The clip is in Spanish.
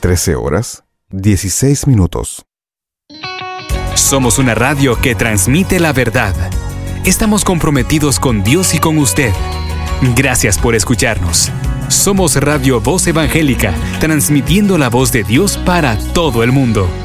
13 horas, 16 minutos. Somos una radio que transmite la verdad. Estamos comprometidos con Dios y con usted. Gracias por escucharnos. Somos Radio Voz Evangélica, transmitiendo la voz de Dios para todo el mundo.